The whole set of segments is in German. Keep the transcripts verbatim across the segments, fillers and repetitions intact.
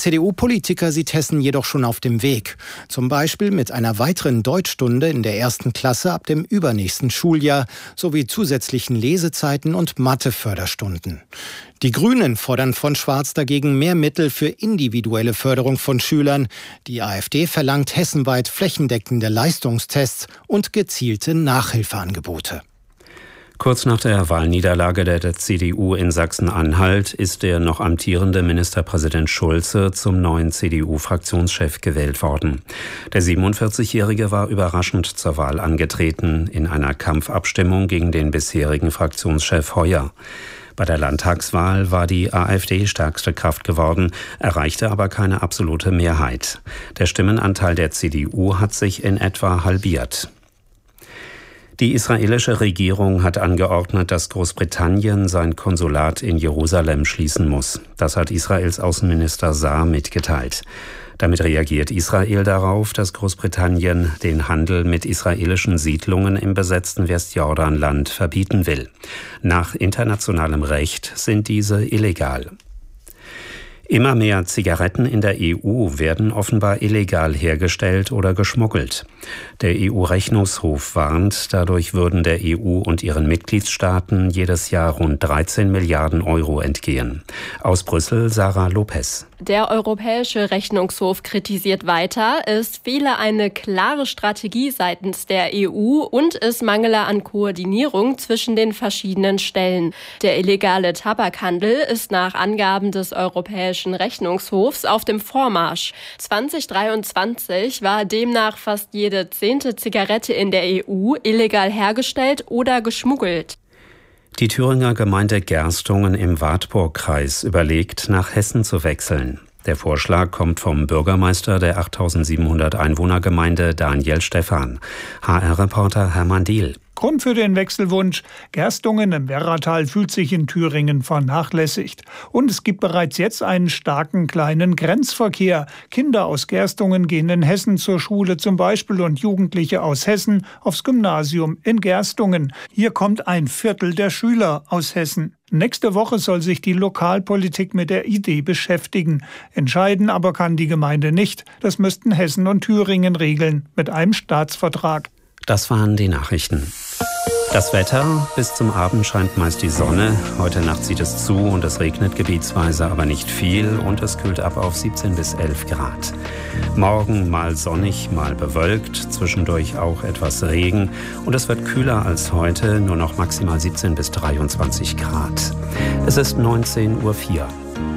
C D U-Politiker sieht Hessen jedoch schon auf dem Weg. Zum Beispiel mit einer weiteren Deutschstunde in der ersten Klasse ab dem übernächsten Schuljahr sowie zusätzlichen Lesezeiten und Matheförderstunden. Die Grünen fordern von Schwarz dagegen mehr Mittel für individuelle Förderung von Schülern. Die AfD verlangt hessenweit flächendeckende Leistungstests und gezielte Nachhilfeangebote. Kurz nach der Wahlniederlage der C D U in Sachsen-Anhalt ist der noch amtierende Ministerpräsident Schulze zum neuen C D U-Fraktionschef gewählt worden. Der siebenundvierzigjährige war überraschend zur Wahl angetreten in einer Kampfabstimmung gegen den bisherigen Fraktionschef Heuer. Bei der Landtagswahl war die AfD stärkste Kraft geworden, erreichte aber keine absolute Mehrheit. Der Stimmenanteil der C D U hat sich in etwa halbiert. Die israelische Regierung hat angeordnet, dass Großbritannien sein Konsulat in Jerusalem schließen muss. Das hat Israels Außenminister Saar mitgeteilt. Damit reagiert Israel darauf, dass Großbritannien den Handel mit israelischen Siedlungen im besetzten Westjordanland verbieten will. Nach internationalem Recht sind diese illegal. Immer mehr Zigaretten in der E U werden offenbar illegal hergestellt oder geschmuggelt. Der E U-Rechnungshof warnt, dadurch würden der E U und ihren Mitgliedstaaten jedes Jahr rund dreizehn Milliarden Euro entgehen. Aus Brüssel Sarah Lopez. Der Europäische Rechnungshof kritisiert weiter, es fehle eine klare Strategie seitens der E U und es mangele an Koordinierung zwischen den verschiedenen Stellen. Der illegale Tabakhandel ist nach Angaben des Europäischen Rechnungshofs auf dem Vormarsch. zwanzig dreiundzwanzig war demnach fast jede zehnte Zigarette in der E U illegal hergestellt oder geschmuggelt. Die Thüringer Gemeinde Gerstungen im Wartburgkreis überlegt, nach Hessen zu wechseln. Der Vorschlag kommt vom Bürgermeister der achttausendsiebenhundert Einwohnergemeinde Daniel Stephan. H R-Reporter Hermann Diehl. Grund für den Wechselwunsch: Gerstungen im Werratal fühlt sich in Thüringen vernachlässigt. Und es gibt bereits jetzt einen starken kleinen Grenzverkehr. Kinder aus Gerstungen gehen in Hessen zur Schule zum Beispiel und Jugendliche aus Hessen aufs Gymnasium in Gerstungen. Hier kommt ein Viertel der Schüler aus Hessen. Nächste Woche soll sich die Lokalpolitik mit der Idee beschäftigen. Entscheiden aber kann die Gemeinde nicht. Das müssten Hessen und Thüringen regeln mit einem Staatsvertrag. Das waren die Nachrichten. Das Wetter: bis zum Abend scheint meist die Sonne. Heute Nacht zieht es zu und es regnet gebietsweise, aber nicht viel und es kühlt ab auf siebzehn bis elf Grad. Morgen mal sonnig, mal bewölkt, zwischendurch auch etwas Regen und es wird kühler als heute, nur noch maximal siebzehn bis dreiundzwanzig Grad. Es ist neunzehn Uhr vier.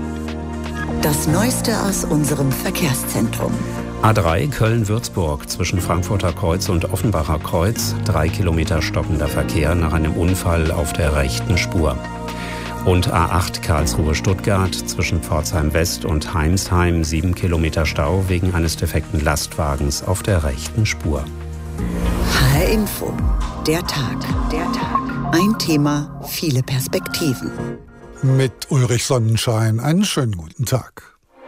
Das Neueste aus unserem Verkehrszentrum. A drei Köln-Würzburg zwischen Frankfurter Kreuz und Offenbacher Kreuz. Drei Kilometer stockender Verkehr nach einem Unfall auf der rechten Spur. Und A acht Karlsruhe-Stuttgart zwischen Pforzheim West und Heimsheim. Sieben Kilometer Stau wegen eines defekten Lastwagens auf der rechten Spur. H R Info. Der Tag. Der Tag. Ein Thema, viele Perspektiven. Mit Ulrich Sonnenschein einen schönen guten Tag.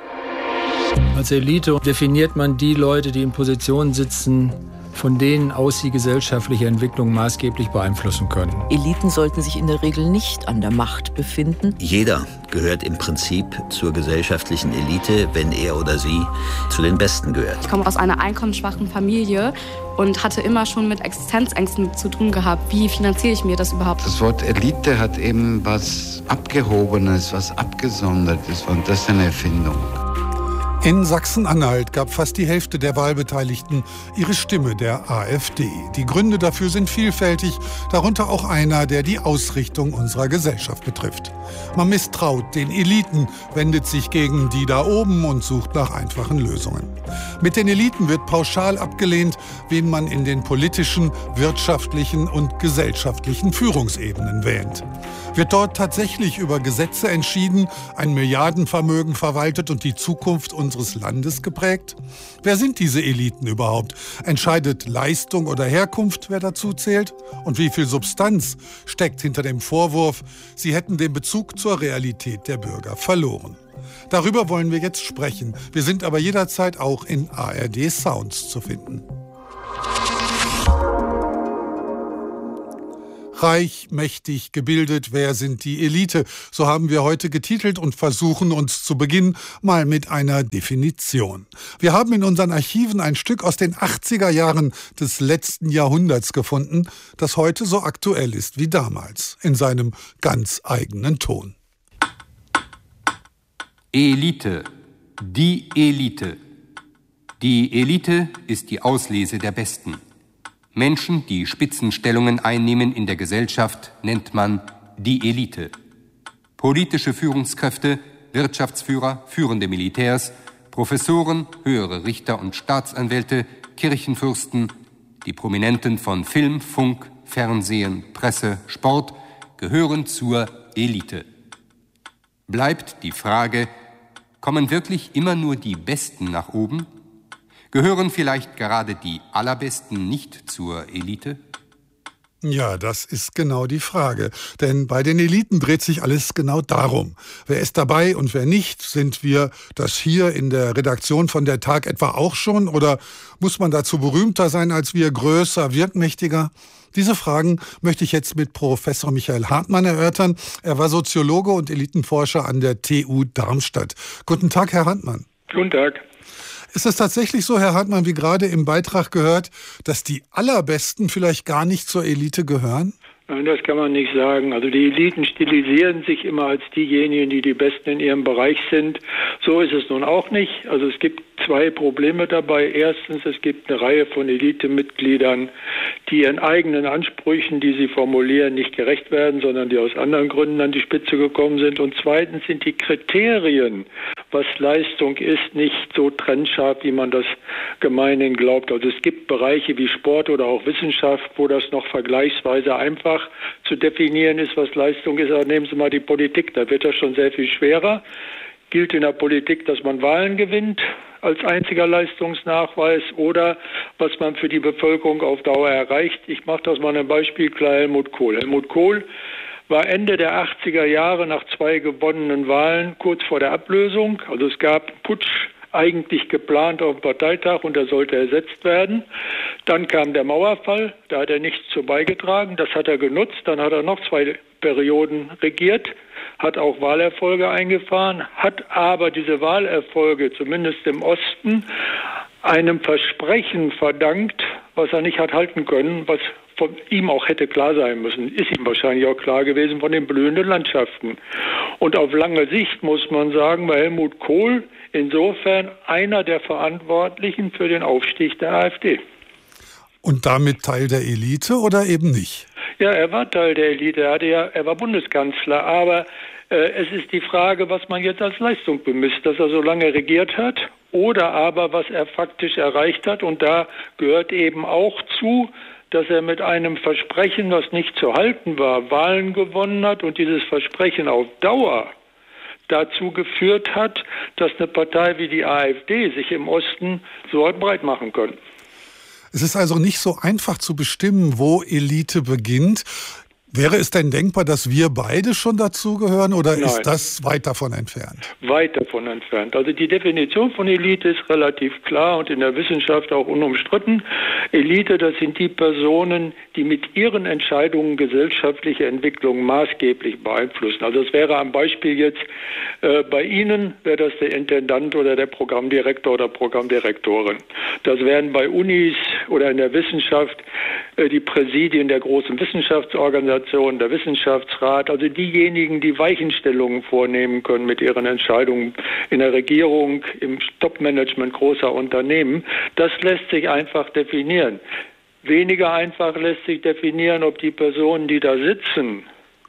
Als Elite definiert man die Leute, die in Positionen sitzen, von denen aus die gesellschaftliche Entwicklung maßgeblich beeinflussen können. Eliten sollten sich in der Regel nicht an der Macht befinden. Jeder gehört im Prinzip zur gesellschaftlichen Elite, wenn er oder sie zu den Besten gehört. Ich komme aus einer einkommensschwachen Familie und hatte immer schon mit Existenzängsten zu tun gehabt. Wie finanziere ich mir das überhaupt? Das Wort Elite hat eben was Abgehobenes, was Abgesondertes und das ist eine Erfindung. In Sachsen-Anhalt gab fast die Hälfte der Wahlbeteiligten ihre Stimme der AfD. Die Gründe dafür sind vielfältig, darunter auch einer, der die Ausrichtung unserer Gesellschaft betrifft. Man misstraut den Eliten, wendet sich gegen die da oben und sucht nach einfachen Lösungen. Mit den Eliten wird pauschal abgelehnt, wen man in den politischen, wirtschaftlichen und gesellschaftlichen Führungsebenen wählt. Wird dort tatsächlich über Gesetze entschieden, ein Milliardenvermögen verwaltet und die Zukunft unseres Landes geprägt? Wer sind diese Eliten überhaupt? Entscheidet Leistung oder Herkunft, wer dazu zählt? Und wie viel Substanz steckt hinter dem Vorwurf, sie hätten den Bezug zur Realität der Bürger verloren? Darüber wollen wir jetzt sprechen. Wir sind aber jederzeit auch in A R D Sounds zu finden. Reich, mächtig, gebildet, wer sind die Elite? So haben wir heute getitelt und versuchen uns zu Beginn mal mit einer Definition. Wir haben in unseren Archiven ein Stück aus den achtziger Jahren des letzten Jahrhunderts gefunden, das heute so aktuell ist wie damals, in seinem ganz eigenen Ton. Elite, die Elite. Die Elite ist die Auslese der Besten. Menschen, die Spitzenstellungen einnehmen in der Gesellschaft, nennt man die Elite. Politische Führungskräfte, Wirtschaftsführer, führende Militärs, Professoren, höhere Richter und Staatsanwälte, Kirchenfürsten, die Prominenten von Film, Funk, Fernsehen, Presse, Sport gehören zur Elite. Bleibt die Frage, kommen wirklich immer nur die Besten nach oben? Gehören vielleicht gerade die Allerbesten nicht zur Elite? Ja, das ist genau die Frage. Denn bei den Eliten dreht sich alles genau darum. Wer ist dabei und wer nicht? Sind wir das hier in der Redaktion von der Tag etwa auch schon? Oder muss man dazu berühmter sein als wir, größer, wirkmächtiger? Diese Fragen möchte ich jetzt mit Professor Michael Hartmann erörtern. Er war Soziologe und Elitenforscher an der T U Darmstadt. Guten Tag, Herr Hartmann. Guten Tag. Ist es tatsächlich so, Herr Hartmann, wie gerade im Beitrag gehört, dass die Allerbesten vielleicht gar nicht zur Elite gehören? Nein, das kann man nicht sagen. Also die Eliten stilisieren sich immer als diejenigen, die die Besten in ihrem Bereich sind. So ist es nun auch nicht. Also es gibt zwei Probleme dabei. Erstens, es gibt eine Reihe von Elitemitgliedern, die ihren eigenen Ansprüchen, die sie formulieren, nicht gerecht werden, sondern die aus anderen Gründen an die Spitze gekommen sind. Und zweitens sind die Kriterien, was Leistung ist, nicht so trennscharf, wie man das gemeinhin glaubt. Also es gibt Bereiche wie Sport oder auch Wissenschaft, wo das noch vergleichsweise einfach zu definieren ist, was Leistung ist. Aber nehmen Sie mal die Politik, da wird das schon sehr viel schwerer. Gilt in der Politik, dass man Wahlen gewinnt als einziger Leistungsnachweis oder was man für die Bevölkerung auf Dauer erreicht. Ich mache das mal ein Beispiel klar, Helmut Kohl. Helmut Kohl war Ende der achtziger Jahre nach zwei gewonnenen Wahlen kurz vor der Ablösung. Also es gab einen Putsch, eigentlich geplant auf dem Parteitag, und er sollte ersetzt werden. Dann kam der Mauerfall, da hat er nichts zu beigetragen, das hat er genutzt. Dann hat er noch zwei Perioden regiert, hat auch Wahlerfolge eingefahren, hat aber diese Wahlerfolge, zumindest im Osten, einem Versprechen verdankt, was er nicht hat halten können, was von ihm auch hätte klar sein müssen, ist ihm wahrscheinlich auch klar gewesen, von den blühenden Landschaften. Und auf lange Sicht muss man sagen, war Helmut Kohl insofern einer der Verantwortlichen für den Aufstieg der AfD. Und damit Teil der Elite oder eben nicht? Ja, er war Teil der Elite, er, hatte ja, er war Bundeskanzler, aber äh, es ist die Frage, was man jetzt als Leistung bemisst, dass er so lange regiert hat oder aber was er faktisch erreicht hat. Und da gehört eben auch zu, dass er mit einem Versprechen, was nicht zu halten war, Wahlen gewonnen hat und dieses Versprechen auf Dauer dazu geführt hat, dass eine Partei wie die AfD sich im Osten so hat breit machen können. Es ist also nicht so einfach zu bestimmen, wo Elite beginnt. Wäre es denn denkbar, dass wir beide schon dazugehören oder Nein. ist das weit davon entfernt? Weit davon entfernt. Also die Definition von Elite ist relativ klar und in der Wissenschaft auch unumstritten. Elite, das sind die Personen, die mit ihren Entscheidungen gesellschaftliche Entwicklung maßgeblich beeinflussen. Also es wäre am Beispiel jetzt äh, bei Ihnen, wäre das der Intendant oder der Programmdirektor oder Programmdirektorin. Das wären bei Unis oder in der Wissenschaft äh, die Präsidien der großen Wissenschaftsorganisationen, der Wissenschaftsrat, also diejenigen, die Weichenstellungen vornehmen können mit ihren Entscheidungen in der Regierung, im Top-Management großer Unternehmen. Das lässt sich einfach definieren. Weniger einfach lässt sich definieren, ob die Personen, die da sitzen,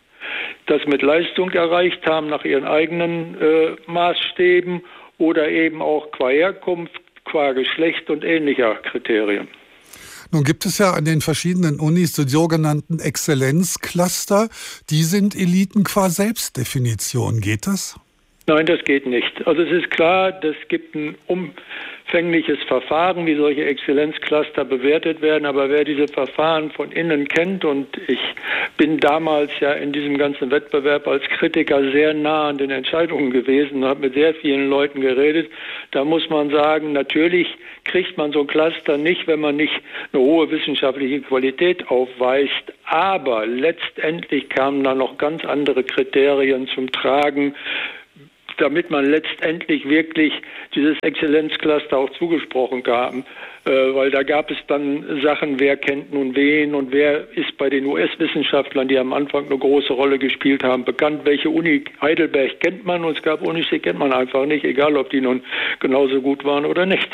das mit Leistung erreicht haben nach ihren eigenen äh, Maßstäben oder eben auch qua Herkunft, qua Geschlecht und ähnlicher Kriterien. Nun gibt es ja an den verschiedenen Unis die sogenannten Exzellenzcluster. Die sind Eliten qua Selbstdefinition. Geht das? Nein, das geht nicht. Also es ist klar, es gibt ein umfängliches Verfahren, wie solche Exzellenzcluster bewertet werden. Aber wer diese Verfahren von innen kennt, und ich bin damals ja in diesem ganzen Wettbewerb als Kritiker sehr nah an den Entscheidungen gewesen und habe mit sehr vielen Leuten geredet, da muss man sagen, natürlich kriegt man so ein Cluster nicht, wenn man nicht eine hohe wissenschaftliche Qualität aufweist. Aber letztendlich kamen da noch ganz andere Kriterien zum Tragen, damit man letztendlich wirklich dieses Exzellenzcluster auch zugesprochen kam. Äh, weil da gab es dann Sachen, wer kennt nun wen und wer ist bei den U S-Wissenschaftlern, die am Anfang eine große Rolle gespielt haben, bekannt. Welche Uni Heidelberg kennt man, und es gab Unis, die kennt man einfach nicht, egal ob die nun genauso gut waren oder nicht.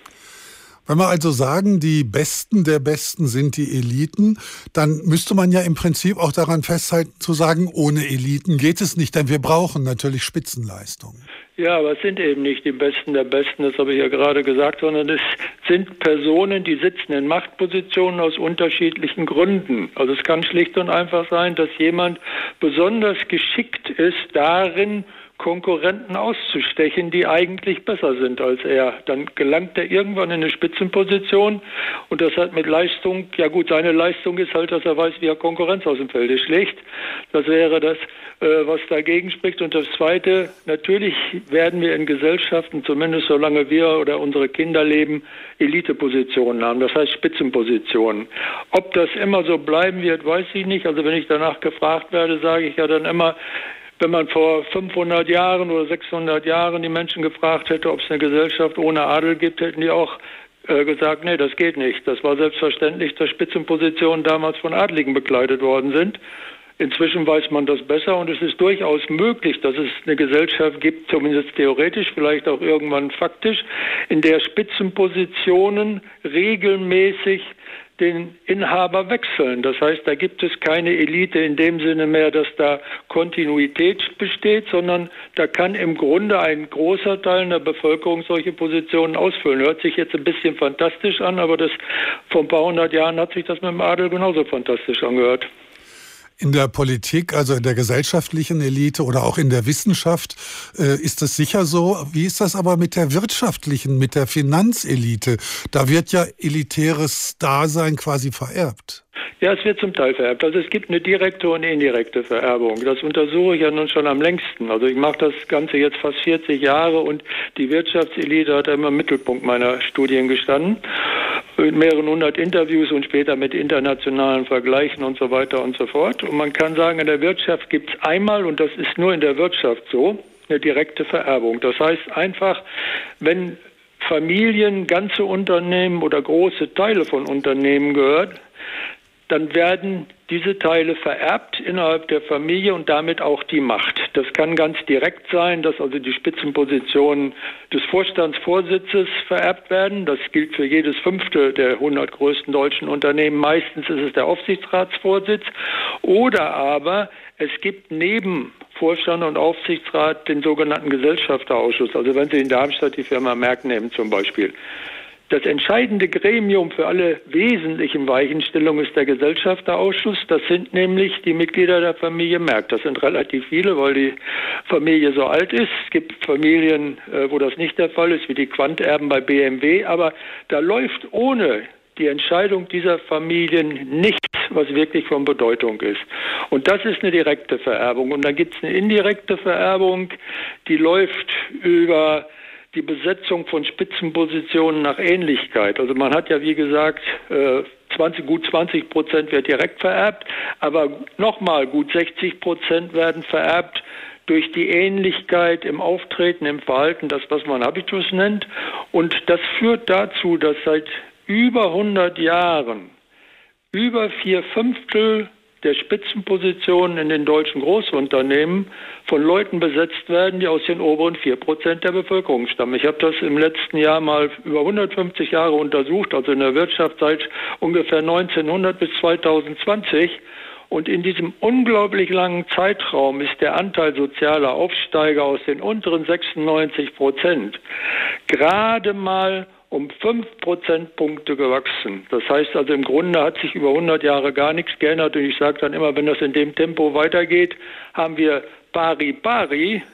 Wenn wir also sagen, die Besten der Besten sind die Eliten, dann müsste man ja im Prinzip auch daran festhalten zu sagen, ohne Eliten geht es nicht, denn wir brauchen natürlich Spitzenleistungen. Ja, aber es sind eben nicht die Besten der Besten, das habe ich ja gerade gesagt, sondern es sind Personen, die sitzen in Machtpositionen aus unterschiedlichen Gründen. Also es kann schlicht und einfach sein, dass jemand besonders geschickt ist darin, Konkurrenten auszustechen, die eigentlich besser sind als er. Dann gelangt er irgendwann in eine Spitzenposition, und das hat mit Leistung, ja gut, seine Leistung ist halt, dass er weiß, wie er Konkurrenz aus dem Felde schlägt. Das wäre das, äh, was dagegen spricht. Und das Zweite, natürlich werden wir in Gesellschaften, zumindest solange wir oder unsere Kinder leben, Elitepositionen haben, das heißt Spitzenpositionen. Ob das immer so bleiben wird, weiß ich nicht. Also wenn ich danach gefragt werde, sage ich ja dann immer, wenn man vor fünfhundert Jahren oder sechshundert Jahren die Menschen gefragt hätte, ob es eine Gesellschaft ohne Adel gibt, hätten die auch äh, gesagt, nee, das geht nicht. Das war selbstverständlich, dass Spitzenpositionen damals von Adligen bekleidet worden sind. Inzwischen weiß man das besser, und es ist durchaus möglich, dass es eine Gesellschaft gibt, zumindest theoretisch, vielleicht auch irgendwann faktisch, in der Spitzenpositionen regelmäßig den Inhaber wechseln. Das heißt, da gibt es keine Elite in dem Sinne mehr, dass da Kontinuität besteht, sondern da kann im Grunde ein großer Teil der Bevölkerung solche Positionen ausfüllen. Hört sich jetzt ein bisschen fantastisch an, aber das vor ein paar hundert Jahren hat sich das mit dem Adel genauso fantastisch angehört. In der Politik, also in der gesellschaftlichen Elite oder auch in der Wissenschaft, äh, ist das sicher so. Wie ist das aber mit der wirtschaftlichen, mit der Finanzelite? Da wird ja elitäres Dasein quasi vererbt. Ja, es wird zum Teil vererbt. Also es gibt eine direkte und indirekte Vererbung. Das untersuche ich ja nun schon am längsten. Also ich mache das Ganze jetzt fast vierzig Jahre, und die Wirtschaftselite hat immer im Mittelpunkt meiner Studien gestanden. Mit mehreren hundert Interviews und später mit internationalen Vergleichen und so weiter und so fort. Und man kann sagen, in der Wirtschaft gibt es einmal, und das ist nur in der Wirtschaft so, eine direkte Vererbung. Das heißt einfach, wenn Familien ganze Unternehmen oder große Teile von Unternehmen gehört, dann werden diese Teile vererbt innerhalb der Familie und damit auch die Macht. Das kann ganz direkt sein, dass also die Spitzenpositionen des Vorstandsvorsitzes vererbt werden. Das gilt für jedes fünfte der hundert größten deutschen Unternehmen. Meistens ist es der Aufsichtsratsvorsitz. Oder aber es gibt neben Vorstand und Aufsichtsrat den sogenannten Gesellschafterausschuss. Also wenn Sie in Darmstadt die Firma Merck nehmen zum Beispiel. Das entscheidende Gremium für alle wesentlichen Weichenstellungen ist der Gesellschafterausschuss. Das sind nämlich die Mitglieder der Familie Merck. Das sind relativ viele, weil die Familie so alt ist. Es gibt Familien, wo das nicht der Fall ist, wie die Quanterben bei B M W. Aber da läuft ohne die Entscheidung dieser Familien nichts, was wirklich von Bedeutung ist. Und das ist eine direkte Vererbung. Und dann gibt es eine indirekte Vererbung, die läuft über die Besetzung von Spitzenpositionen nach Ähnlichkeit. Also man hat ja, wie gesagt, zwanzig, gut zwanzig Prozent wird direkt vererbt, aber nochmal gut sechzig Prozent werden vererbt durch die Ähnlichkeit im Auftreten, im Verhalten, das, was man Habitus nennt. Und das führt dazu, dass seit über hundert Jahren über vier Fünftel der Spitzenpositionen in den deutschen Großunternehmen von Leuten besetzt werden, die aus den oberen vier Prozent der Bevölkerung stammen. Ich habe das im letzten Jahr mal über hundertfünfzig Jahre untersucht, also in der Wirtschaft seit ungefähr neunzehnhundert bis zweitausendzwanzig. Und in diesem unglaublich langen Zeitraum ist der Anteil sozialer Aufsteiger aus den unteren sechsundneunzig Prozent gerade mal um fünf Prozentpunkte gewachsen. Das heißt also, im Grunde hat sich über hundert Jahre gar nichts geändert. Und ich sage dann immer, wenn das in dem Tempo weitergeht, haben wir pari pari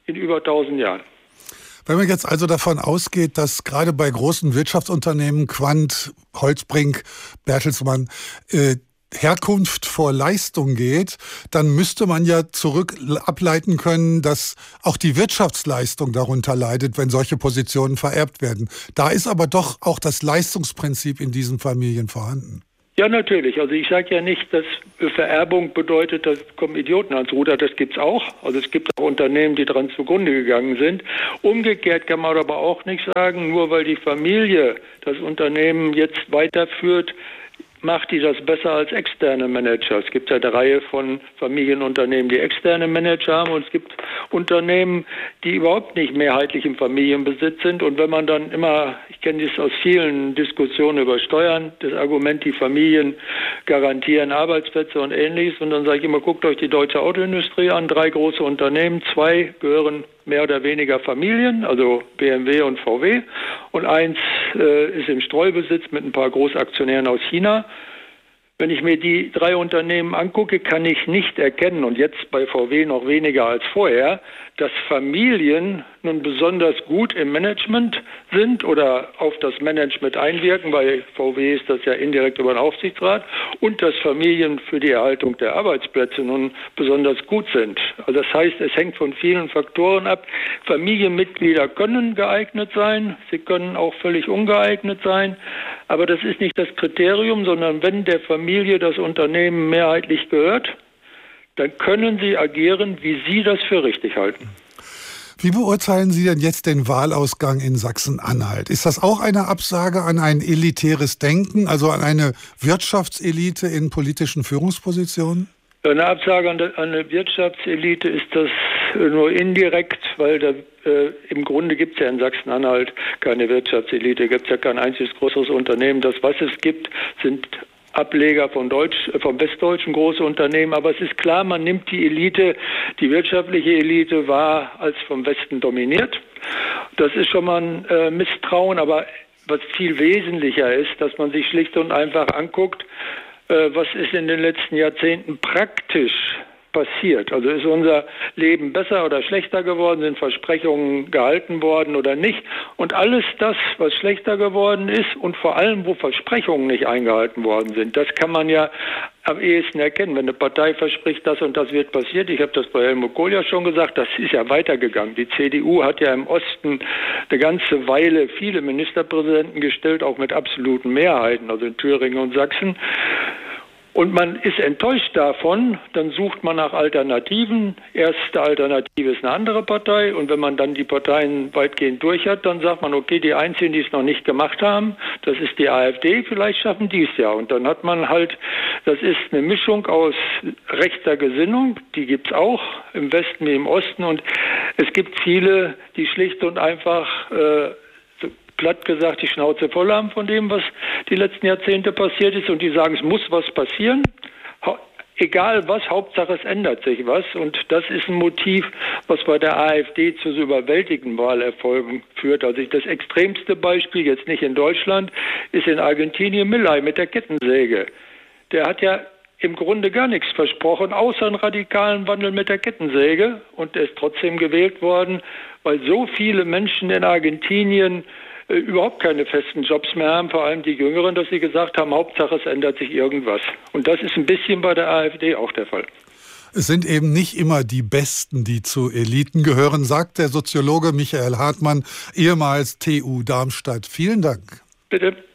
in über tausend Jahren. Wenn man jetzt also davon ausgeht, dass gerade bei großen Wirtschaftsunternehmen, Quandt, Holzbrink, Bertelsmann, äh, Herkunft vor Leistung geht, dann müsste man ja zurück ableiten können, dass auch die Wirtschaftsleistung darunter leidet, wenn solche Positionen vererbt werden. Da ist aber doch auch das Leistungsprinzip in diesen Familien vorhanden. Ja, natürlich. Also ich sage ja nicht, dass Vererbung bedeutet, dass kommen Idioten ans Ruder. Das gibt's auch. Also es gibt auch Unternehmen, die dran zugrunde gegangen sind. Umgekehrt kann man aber auch nicht sagen, nur weil die Familie das Unternehmen jetzt weiterführt, macht die das besser als externe Manager. Es gibt ja eine Reihe von Familienunternehmen, die externe Manager haben, und es gibt Unternehmen, die überhaupt nicht mehrheitlich im Familienbesitz sind. Und wenn man dann immer, ich kenne das aus vielen Diskussionen über Steuern, das Argument, die Familien garantieren Arbeitsplätze und Ähnliches, und dann sage ich immer, guckt euch die deutsche Autoindustrie an, drei große Unternehmen, zwei gehören mehr oder weniger Familien, also B M W und V W, und eins äh, ist im Streubesitz mit ein paar Großaktionären aus China. Wenn ich mir die drei Unternehmen angucke, kann ich nicht erkennen, und jetzt bei V W noch weniger als vorher, dass Familien nun besonders gut im Management sind oder auf das Management einwirken. Bei V W ist das ja indirekt über den Aufsichtsrat, und dass Familien für die Erhaltung der Arbeitsplätze nun besonders gut sind. Also das heißt, es hängt von vielen Faktoren ab. Familienmitglieder können geeignet sein, sie können auch völlig ungeeignet sein, aber das ist nicht das Kriterium, sondern wenn der Familie das Unternehmen mehrheitlich gehört, dann können sie agieren, wie sie das für richtig halten. Wie beurteilen Sie denn jetzt den Wahlausgang in Sachsen-Anhalt? Ist das auch eine Absage an ein elitäres Denken, also an eine Wirtschaftselite in politischen Führungspositionen? Eine Absage an eine Wirtschaftselite ist das nur indirekt, weil da, äh, im Grunde gibt es ja in Sachsen-Anhalt keine Wirtschaftselite, gibt es ja kein einziges größeres Unternehmen. Das, was es gibt, sind Ableger von Deutsch, vom westdeutschen große Unternehmen. Aber es ist klar, man nimmt die Elite, die wirtschaftliche Elite war als vom Westen dominiert. Das ist schon mal ein äh, Misstrauen, aber was viel wesentlicher ist, dass man sich schlicht und einfach anguckt, äh, was ist in den letzten Jahrzehnten praktisch passiert. Also ist unser Leben besser oder schlechter geworden, sind Versprechungen gehalten worden oder nicht. Und alles das, was schlechter geworden ist und vor allem, wo Versprechungen nicht eingehalten worden sind, das kann man ja am ehesten erkennen. Wenn eine Partei verspricht, das und das wird passiert, ich habe das bei Helmut Kohl ja schon gesagt, das ist ja weitergegangen. Die C D U hat ja im Osten eine ganze Weile viele Ministerpräsidenten gestellt, auch mit absoluten Mehrheiten, also in Thüringen und Sachsen. Und man ist enttäuscht davon, dann sucht man nach Alternativen. Erste Alternative ist eine andere Partei, und wenn man dann die Parteien weitgehend durch hat, dann sagt man, okay, die einzigen, die es noch nicht gemacht haben, das ist die AfD, vielleicht schaffen die es ja. Und dann hat man halt, das ist eine Mischung aus rechter Gesinnung, die gibt es auch im Westen wie im Osten, und es gibt viele, die schlicht und einfach äh, platt gesagt die Schnauze voll haben von dem, was die letzten Jahrzehnte passiert ist, und die sagen, es muss was passieren. Egal was, Hauptsache es ändert sich was, und das ist ein Motiv, was bei der AfD zu so überwältigenden Wahlerfolgen führt. Also das extremste Beispiel, jetzt nicht in Deutschland, ist in Argentinien Milei mit der Kettensäge. Der hat ja im Grunde gar nichts versprochen, außer einen radikalen Wandel mit der Kettensäge, und er ist trotzdem gewählt worden, weil so viele Menschen in Argentinien äh, überhaupt keine festen Jobs mehr haben, vor allem die Jüngeren, dass sie gesagt haben, Hauptsache es ändert sich irgendwas. Und das ist ein bisschen bei der AfD auch der Fall. Es sind eben nicht immer die Besten, die zu Eliten gehören, sagt der Soziologe Michael Hartmann, ehemals T U Darmstadt. Vielen Dank. Bitte.